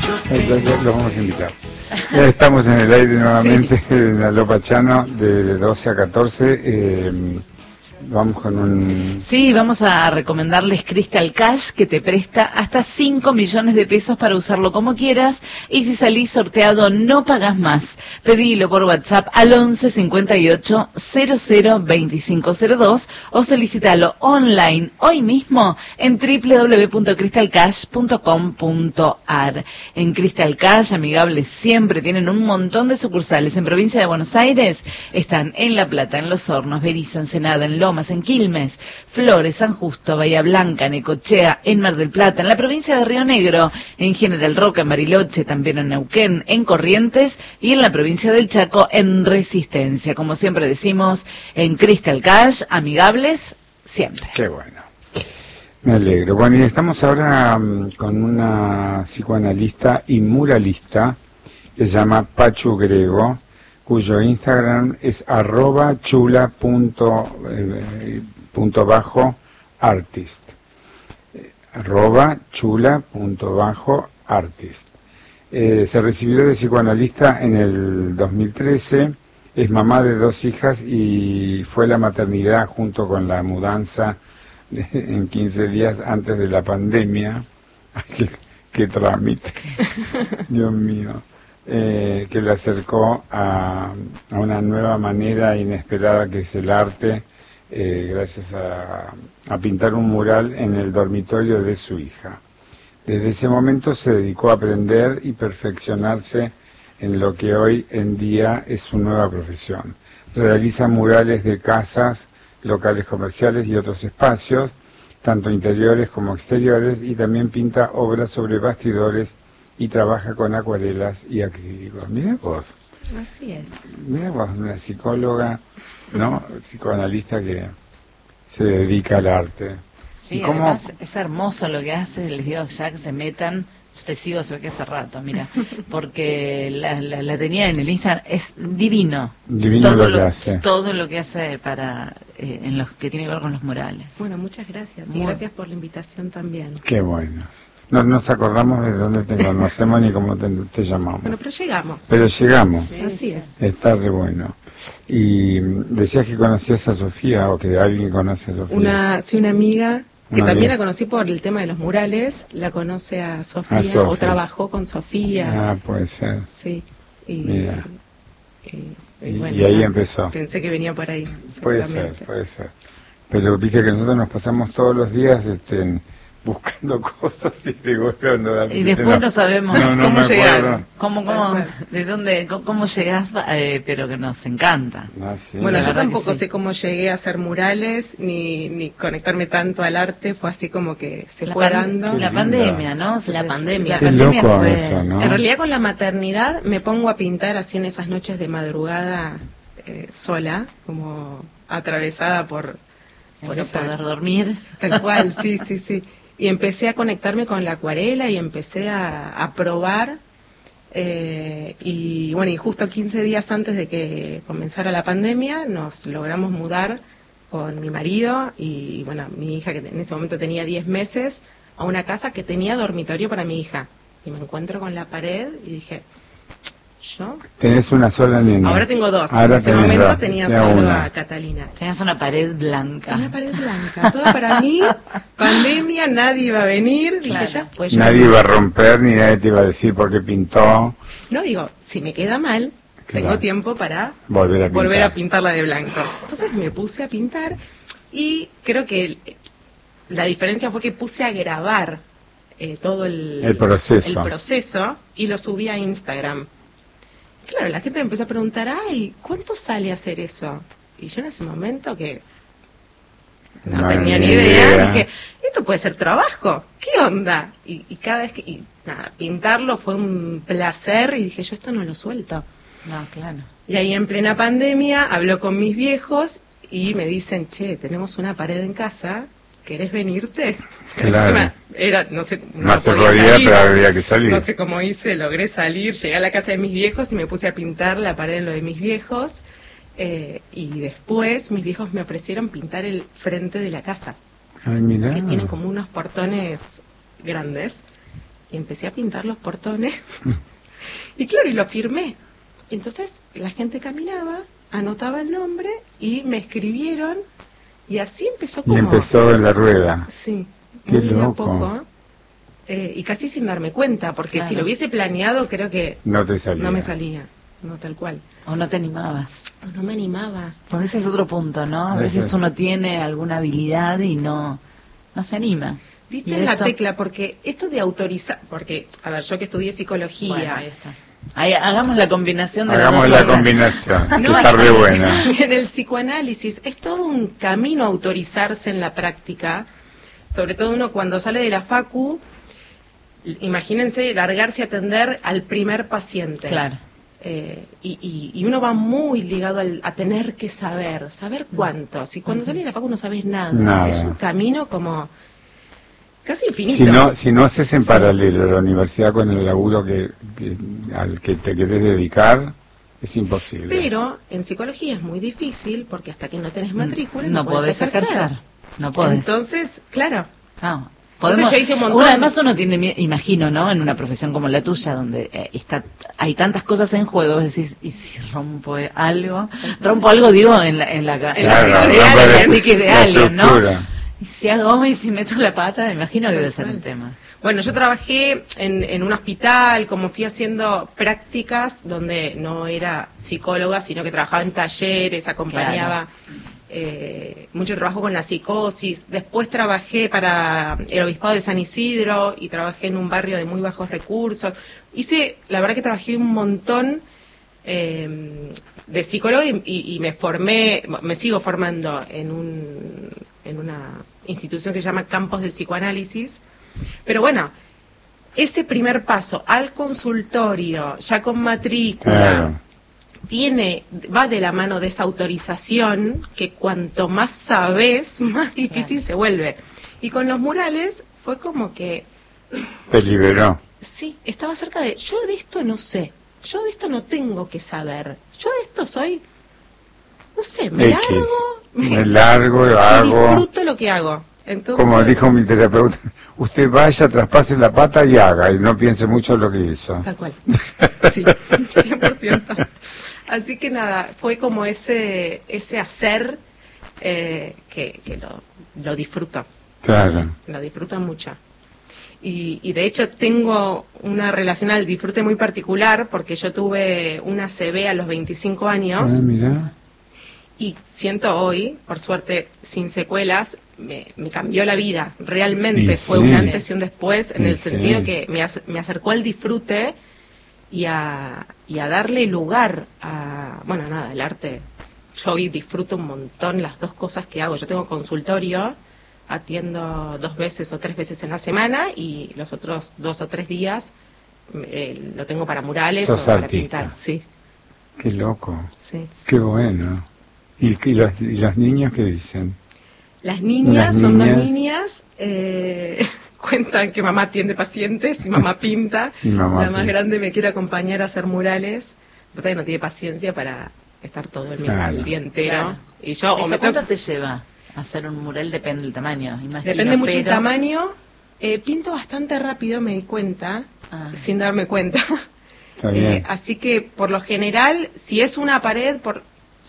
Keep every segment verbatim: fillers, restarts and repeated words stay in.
Entonces lo vamos a invitar. Estamos en el aire nuevamente, sí. En la Lopa Chano, de doce a catorce. Eh, vamos con un... Sí, vamos a recomendarles Crystal Cash, que te presta hasta cinco millones de pesos para usarlo como quieras, y si salís sorteado no pagas más. Pedilo por WhatsApp al once cincuenta y ocho cero cero veinticinco cero dos o solicitalo online hoy mismo en doble u doble u doble u punto crystal cash punto com punto a r. En Crystal Cash, amigables siempre, tienen un montón de sucursales en provincia de Buenos Aires. Están en La Plata, en Los Hornos, Berisso, Ensenada, en Lomas, en Quilmes, Flores, San Justo, Bahía Blanca, Necochea, en Mar del Plata, en la provincia de Río Negro, en General Roca, en Bariloche, también en Neuquén, en Corrientes y en la provincia del Chaco, en Resistencia. Como siempre decimos, en Crystal Cash, amigables siempre. Qué bueno. Me alegro. Bueno, y estamos ahora um, con una psicoanalista y muralista que se llama Pachu Grego, cuyo Instagram es arroba chula punto, eh, punto bajo artist. Eh, arroba chula punto bajo artist. Eh, se recibió de psicoanalista en el dos mil trece, es mamá de dos hijas y fue la maternidad junto con la mudanza de, en quince días antes de la pandemia. qué, qué trámite, Dios mío. Eh, que le acercó a, a una nueva manera inesperada que es el arte, eh, gracias a, a pintar un mural en el dormitorio de su hija. Desde ese momento se dedicó a aprender y perfeccionarse en lo que hoy en día es su nueva profesión. Realiza murales de casas, locales comerciales y otros espacios, tanto interiores como exteriores, y también pinta obras sobre bastidores y trabaja con acuarelas y acrílicos. Mira vos. Así es. Mira vos, una psicóloga, ¿no? Psicoanalista que se dedica al arte. Sí, ¿Cómo? Además es hermoso lo que hace, les digo ya que se metan, yo te sigo se ve que hace rato, mira, porque la, la, la tenía en el Instagram, es divino. Divino todo lo que lo, hace. Todo lo que hace para, eh, en los que tiene que ver con los murales. Bueno, muchas gracias, y Muy... gracias por la invitación también. Qué bueno. No nos acordamos de dónde te conocemos ni cómo te, te llamamos. Bueno, pero llegamos. Pero llegamos. Sí, así es. Está re bueno. Y decías que conocías a Sofía, o que alguien conoce a Sofía. Una, sí, una amiga que una también amiga. La conocí por el tema de los murales, la conoce a Sofía, a Sofía. o trabajó con Sofía. Ah, puede ser. Sí. Y, Mira. y, y, bueno, y ahí nada, empezó. Pensé que venía por ahí. Puede ser, puede ser. Pero viste que nosotros nos pasamos todos los días este, buscando cosas y de golpe no da. Y después no, no sabemos no, no cómo llegar, cómo, cómo, de dónde, cómo, cómo llegás, eh, pero que nos encanta. Ah, sí. Bueno, la yo tampoco sí. sé cómo llegué a hacer murales, ni, ni conectarme tanto al arte, fue así como que se la fue pan, dando. La pandemia, ¿no? La pandemia. La Qué pandemia loco fue... eso, ¿no? En realidad con la maternidad me pongo a pintar así en esas noches de madrugada, eh, sola, como atravesada por... por por no esa... poder dormir. Tal cual, sí, sí, sí. Y empecé a conectarme con la acuarela y empecé a, a probar. Eh, y bueno, y justo quince días antes de que comenzara la pandemia, nos logramos mudar con mi marido y bueno, mi hija, que en ese momento tenía diez meses, a una casa que tenía dormitorio para mi hija. Y me encuentro con la pared y dije, ¿yo? Tenés una sola nena. Ahora tengo dos. Ahora en ese momento dos. tenía ya solo una. a Catalina. Tenías una pared blanca. Una pared blanca, todo para mí, pandemia, nadie iba a venir, dije, Claro. ya fue. Ya Nadie iba a romper, ni nadie te iba a decir por qué pintó. No, digo, si me queda mal, Claro. tengo tiempo para Volver a pintar. volver a pintarla de blanco. Entonces me puse a pintar y creo que el- la diferencia fue que puse a grabar eh, todo el, El proceso. el proceso y lo subí a Instagram. Claro, la gente me empezó a preguntar, ay, ¿cuánto sale hacer eso? Y yo en ese momento que no, No, tenía ni ni idea, idea. dije, esto puede ser trabajo, ¿qué onda? Y, y cada vez que, y nada, pintarlo fue un placer y dije, yo esto no lo suelto. No, claro. Y ahí en plena pandemia hablo con mis viejos y me dicen, che, tenemos una pared en casa, ¿querés venirte? Claro. Encima era, no sé, no, No se podía podía, salir. pero había que salir. No sé cómo hice, logré salir, llegué a la casa de mis viejos y me puse a pintar la pared en lo de mis viejos. Eh, y después mis viejos me ofrecieron pintar el frente de la casa, Ay, mirá. que tienen como unos portones grandes. y empecé a pintar los portones. Y claro, y lo firmé. Entonces la gente caminaba, anotaba el nombre y me escribieron, y así empezó como... Y empezó en la rueda. Sí, Qué muy de a loco. poco. Eh, y casi sin darme cuenta, porque Claro. si lo hubiese planeado, creo que No te salía. no me salía, no tal cual. O no te animabas. No, no me animaba. Porque ese es otro punto, ¿no? A Ese. veces uno tiene alguna habilidad y no, no se anima. Diste Y en la esto- tecla, porque esto de autorizar, porque, a ver, yo que estudié psicología, Bueno, ahí está. Ahí, hagamos la combinación de las Hagamos dos la cosas. combinación, que No, está re buena. y en el psicoanálisis es todo un camino autorizarse en la práctica, sobre todo uno cuando sale de la facu, imagínense largarse a atender al primer paciente. Claro. Eh, y, y, y uno va muy ligado al, a tener que saber, saber cuánto. Si cuando sales de la facu no sabes nada, Nada. es un camino como casi infinito. Si no, si no haces en Sí. paralelo la universidad con el laburo que, que- al que te querés dedicar, es imposible. Pero en psicología es muy difícil porque hasta que no tenés matrícula no, No podés ejercer. No podés. Entonces, claro, No. Entonces Podemos, yo hice un montón. Uno, además uno tiene, mie- imagino, ¿no? En una profesión como la tuya, donde eh, está, hay tantas cosas en juego, vos decís, ¿y si rompo eh, algo? Rompo algo, digo, en la, en la, ca- en la Claro, cabeza rompo de la- alguien, psique de la alguien, ¿no? estructura. Y si hago y si meto la pata, me imagino que debe ser un tema. Bueno, yo trabajé en, en un hospital, como fui haciendo prácticas donde no era psicóloga, sino que trabajaba en talleres, acompañaba eh, mucho trabajo con la psicosis. Después trabajé para el Obispado de San Isidro y trabajé en un barrio de muy bajos recursos. Hice, la verdad que trabajé un montón eh, de psicólogo y, y- y me formé, me sigo formando en, un, en una institución que se llama Campos del Psicoanálisis. Pero bueno, ese primer paso al consultorio, ya con matrícula, Claro. tiene, va de la mano de esa autorización, que cuanto más sabes, más difícil se vuelve. Y con los murales fue como que, Te liberó. sí, estaba cerca de, yo de esto no sé, yo de esto no tengo que saber, yo de esto soy, no sé, me X. largo, Me largo, y hago. disfruto lo que hago. Entonces, Como dijo mi terapeuta, usted vaya, traspase la pata y haga, y no piense mucho en lo que hizo. Tal cual. Sí, cien por ciento. Así que nada, fue como ese ese hacer eh, que, que lo, lo disfruto, Claro. lo disfruto mucho. Y, y de hecho tengo una relación al disfrute muy particular porque yo tuve una C B a los veinticinco años Ah, mirá. y siento hoy, por suerte, sin secuelas, me, me cambió la vida. Realmente Y fue sí. un antes y un después en Y el sentido sí. que me, ac- me acercó al disfrute y a, y a darle lugar a, bueno, nada, el arte. Yo hoy disfruto un montón las dos cosas que hago. Yo tengo consultorio, atiendo dos veces o tres veces en la semana y los otros dos o tres días eh, lo tengo para murales Sos o para artista. pintar. Sí, Qué loco. sí. Qué bueno. ¿Y, y los, y los niños qué dicen? Las niñas Las son dos niñas. niñas, eh, cuentan que mamá atiende pacientes y mamá pinta. Y mamá la más pinta. grande me quiere acompañar a hacer murales, pues que no tiene paciencia para estar todo el, Claro. el día entero. Claro. Y yo, o ¿Eso me cuánto toca- te lleva? Hacer un mural depende del tamaño, imagino. depende mucho el pero- tamaño. Eh, pinto bastante rápido, me di cuenta, Ah. sin darme cuenta. Está bien. Eh, así que por lo general, si es una pared, por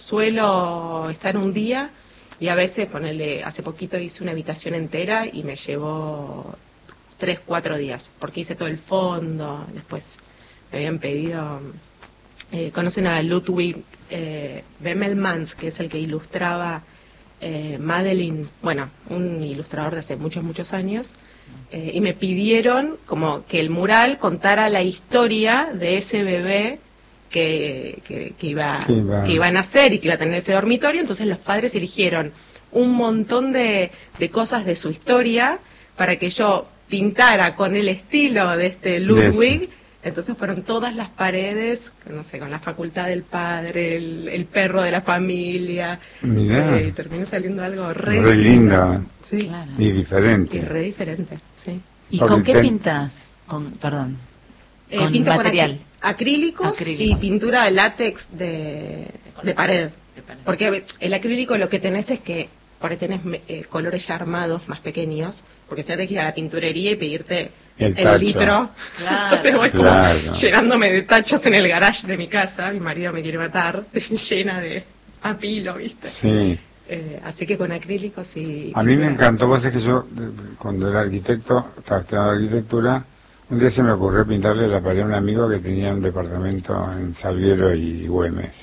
suelo estar un día y a veces ponerle, hace poquito hice una habitación entera y me llevó tres, cuatro días, porque hice todo el fondo, después me habían pedido, eh, conocen a Ludwig eh, Bemelmans, que es el que ilustraba eh, Madeline, bueno, un ilustrador de hace muchos, muchos años. Eh, y me pidieron como que el mural contara la historia de ese bebé que, que, que iba, Que iba- que iba a nacer y que iba a tener ese dormitorio. Entonces los padres eligieron un montón de, de cosas de su historia para que yo pintara con el estilo de este Ludwig. Entonces fueron todas las paredes, no sé, con la facultad del padre, el, el perro de la familia. Mirá. Eh, y terminó saliendo algo re, Re lindo. Sí. Claro. Y diferente. Y re diferente, sí. ¿Y Porque con qué ten- pintas? Con, perdón. Eh, Con pinto material. con acri- acrílicos, Acrílicos. y pintura de látex de, de pared. De pared. Porque el acrílico lo que tenés es que por ahí tenés eh, colores ya armados más pequeños, porque si no tenés que ir a la pinturería y pedirte el, el litro. Claro. Entonces voy como Claro. llenándome de tachos en el garage de mi casa, mi marido me quiere matar, llena de apilo, ¿viste? Sí. Eh, así que con acrílico sí. A mí me encantó, vos es que yo, cuando era arquitecto, estaba estudiando arquitectura, un día se me ocurrió pintarle la pared a un amigo que tenía un departamento en Salguero y Güemes.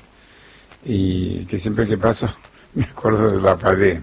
Y que siempre que paso me acuerdo de la pared.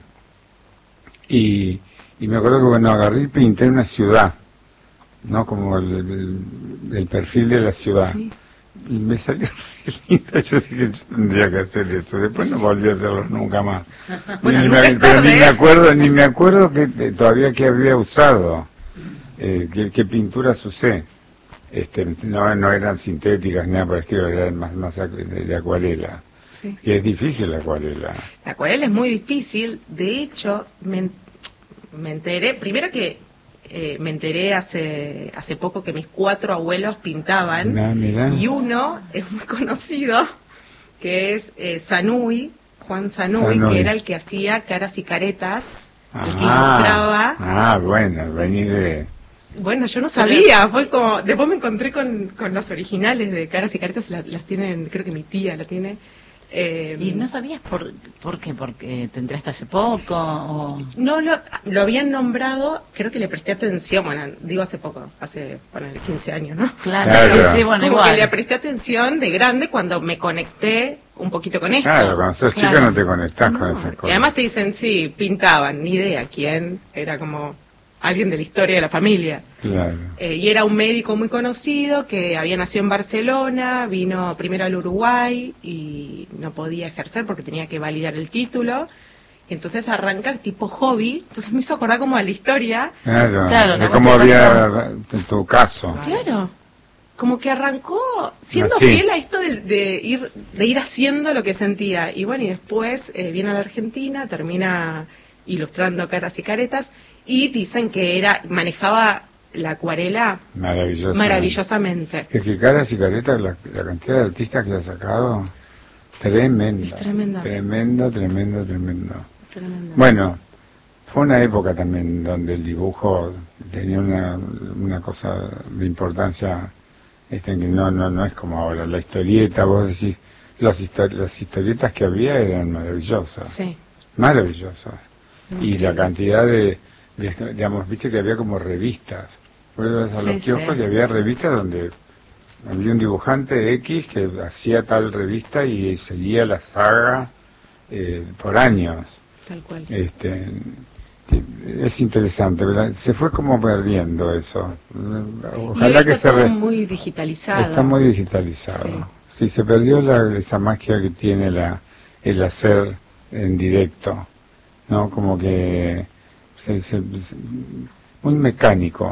Y, y me acuerdo que, bueno, agarré y pinté una ciudad, ¿no? Como el, el, el perfil de la ciudad. Sí. Y me salió lindo, yo dije, yo tendría que hacer eso. Después no volví a hacerlo nunca más. Bueno, Ni nunca me- es pero ni tarde. me acuerdo, ni me acuerdo que eh, todavía que había usado, eh, qué, qué pinturas usé. Este, no, no eran sintéticas ni nada por el estilo, eran más, más acu- de, de acuarela. Sí. Que es difícil la acuarela. La acuarela es muy difícil. De hecho, me, me enteré, primero que eh, me enteré hace hace poco que mis cuatro abuelos pintaban. Ah, mirá. Y uno es muy conocido, que es eh, Sanui, Juan Sanui, Sanui. que era el que hacía Caras y Caretas, el que Ah, ilustraba. ah, bueno, vení de... Bueno, yo no sabía, fue como, después me encontré con, con los originales de Caras y Caretas, la- las tienen, creo que mi tía la tiene. eh, ¿Y no sabías por, por qué? ¿Porque te enteraste hace poco? O... No, lo, lo habían nombrado, creo que le presté atención, bueno, digo hace poco, hace, bueno, quince años, ¿no? Claro, Claro. sí, sí, bueno, Como igual. que le presté atención de grande cuando me conecté un poquito con esto. Claro, cuando sos chica Claro. no te conectás con No, esas y cosas. además te dicen, sí, pintaban, ni idea quién, era como alguien de la historia de la familia. Claro. Eh, y era un médico muy conocido que había nacido en Barcelona, vino primero al Uruguay y no podía ejercer porque tenía que validar el título. Y entonces arranca tipo hobby, entonces me hizo acordar como a la historia. Claro, Claro, de la cómo motivación. había en tu caso. Claro, como que arrancó siendo Así. fiel a esto de, de ir de ir haciendo lo que sentía. Y bueno, y después eh, viene a la Argentina, termina ilustrando Caras y Caretas y dicen que era manejaba la acuarela Maravilloso. maravillosamente. Es que Caras y Caretas, la, la cantidad de artistas que ha sacado, tremenda. Es tremenda. Tremendo, tremendo, tremendo. Tremendo. Bueno, fue una época también donde el dibujo tenía una, una cosa de importancia, este, que no, no, no es como ahora. La historieta, vos decís, los histo- las historietas que había eran maravillosas. Sí. Maravillosas. Y la cantidad de, de, digamos, viste que había como revistas. Vos ibas a Sí, los kioscos sí. y había revistas donde había un dibujante X que hacía tal revista y seguía la saga eh, por años. Tal cual. Este, es interesante, ¿verdad? Se fue como perdiendo eso. Y Ojalá hoy que está se todo re- muy digitalizado. está muy digitalizado. Sí. Sí, se perdió la, esa magia que tiene la, el hacer en directo, ¿no? Como que se, se- se- muy mecánico.